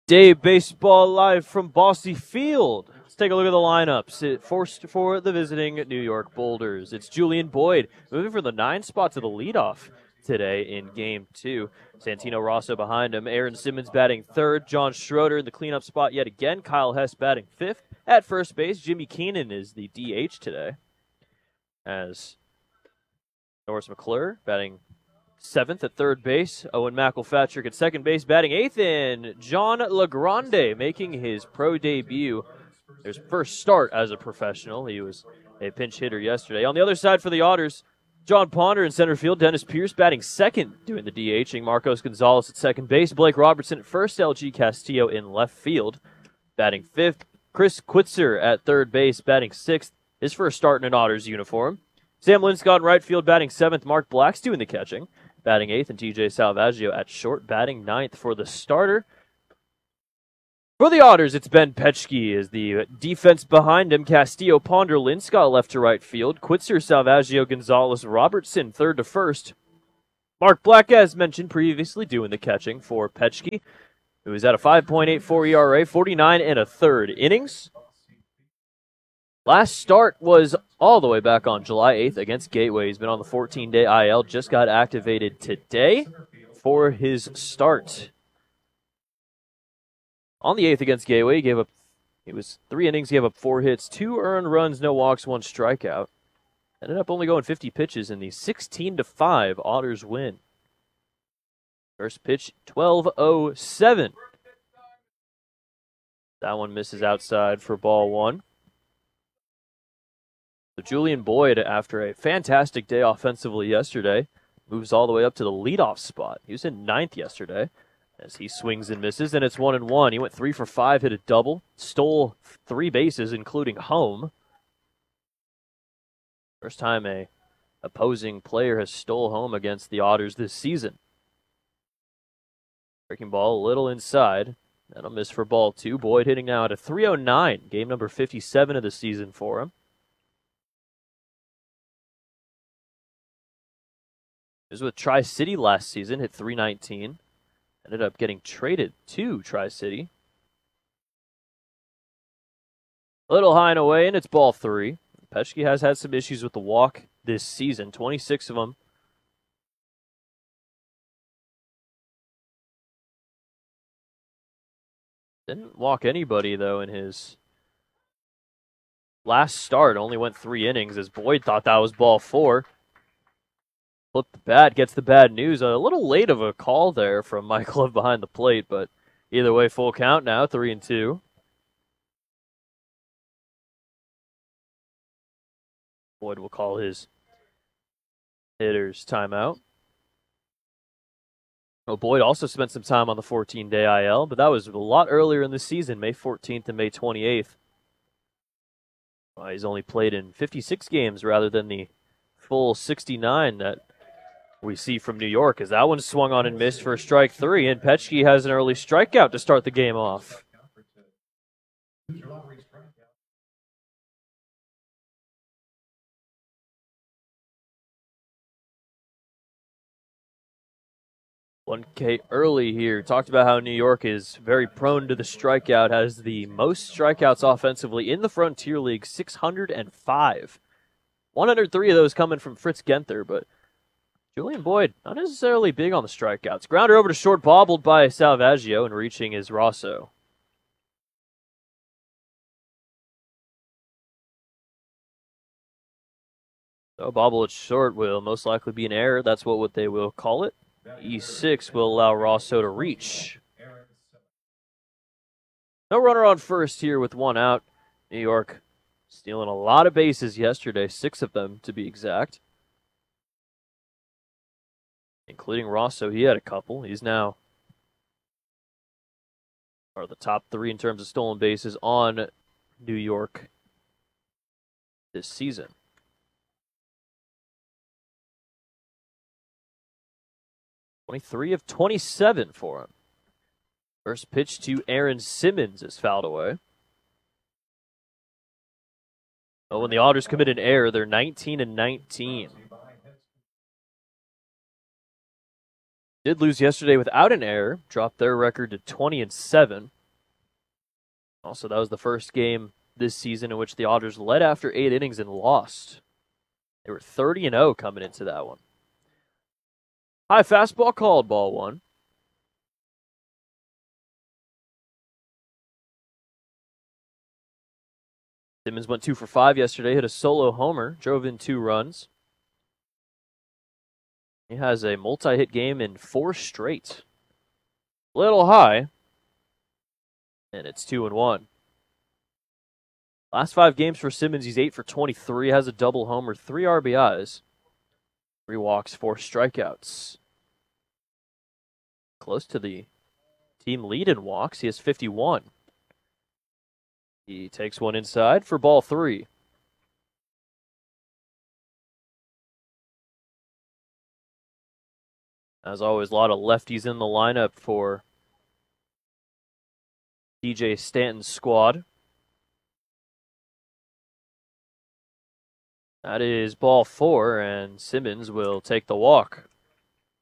Day Baseball live from Bosse Field. Let's take a look at the lineups. Forced for the visiting New York Boulders. It's Julian Boyd moving from the 9 spot to the leadoff today in Game 2. Santino Rosso behind him. Aaron Simmons batting third. John Schroeder in the cleanup spot yet again. Kyle Hess batting fifth. At first base, Jimmy Keenan is the DH today. As Norris McClure batting seventh at third base. Owen McElpatrick at second base, batting eighth, and John LaGrande making his pro debut. His first start as a professional. He was a pinch hitter yesterday. On the other side for the Otters, John Ponder in center field. Dennis Pierce batting second, doing the DHing. Marcos Gonzalez at second base. Blake Robertson at first. LG Castillo in left field, batting fifth. Chris Quitzer at third base, batting sixth. His first start in an Otters uniform. Sam Linscott in right field, batting seventh. Mark Black's doing the catching, batting eighth, and TJ Salvaggio at short, batting ninth for the starter. For the Otters, it's Ben Petchke as the defense behind him. Castillo, Ponder, Linscott left to right field. Quitzer, Salvaggio, Gonzalez, Robertson third to first. Mark Black, as mentioned previously, doing the catching for Petchke, who is at a 5.84 ERA, 49 and a third innings. Last start was all the way back on July 8th against Gateway. He's been on the 14-day IL, just got activated today for his start. On the 8th against Gateway, it was 3 innings, gave up 4 hits, 2 earned runs, no walks, 1 strikeout. Ended up only going 50 pitches in the 16-5 Otters win. First pitch, 12:07. That one misses outside for ball 1. So Julian Boyd, after a fantastic day offensively yesterday, moves all the way up to the leadoff spot. He was in 9th yesterday as he swings and misses, and it's 1-1. He went 3 for 5, hit a double, stole 3 bases, including home. First time a opposing player has stole home against the Otters this season. Breaking ball a little inside. That'll miss for ball 2. Boyd hitting now at a 309, game number 57 of the season for him. He was with Tri-City last season, hit 319. Ended up getting traded to Tri-City. A little high and away, and it's ball 3. Petchke has had some issues with the walk this season, 26 of them. Didn't walk anybody, though, in his last start. Only went 3 innings, as Boyd thought that was ball 4. Flip the bat, gets the bad news. A little late of a call there from Mike Love behind the plate, but either way, full count now, 3-2. Boyd will call his hitter's timeout. Well, Boyd also spent some time on the 14-day IL, but that was a lot earlier in the season, May 14th and May 28th. He's only played in 56 games rather than the full 69 that we see from New York, as that one swung on and missed for strike 3, and Petchke has an early strikeout to start the game off. $1K early here. Talked about how New York is very prone to the strikeout, has the most strikeouts offensively in the Frontier League, 605. 103 of those coming from Fritz Genther, but Julian Boyd, not necessarily big on the strikeouts. Grounder over to short, bobbled by Salvaggio, and reaching is Rosso. So bobble at short will most likely be an error. That's what they will call it. E6 will allow Rosso to reach. No runner on first here with 1 out. New York stealing a lot of bases yesterday, 6 of them to be exact. Including Rosso, he had a couple. He's now the top 3 in terms of stolen bases on New York this season. 23 of 27 for him. First pitch to Aaron Simmons is fouled away. Oh, when the Otters commit an error, they're 19 and 19. Did lose yesterday without an error, dropped their record to 20-7. Also, that was the first game this season in which the Otters led after 8 innings and lost. They were 30-0 coming into that one. High fastball called, ball one. Simmons went 2 for 5 yesterday, hit a solo homer, drove in 2 runs. He has a multi-hit game in 4 straight. Little high, and it's 2-1. Last 5 games for Simmons, he's 8 for 23, has a double homer, 3 RBIs, 3 walks, 4 strikeouts. Close to the team lead in walks. He has 51. He takes one inside for ball 3. As always, a lot of lefties in the lineup for DJ Stanton's squad. That is ball 4, and Simmons will take the walk.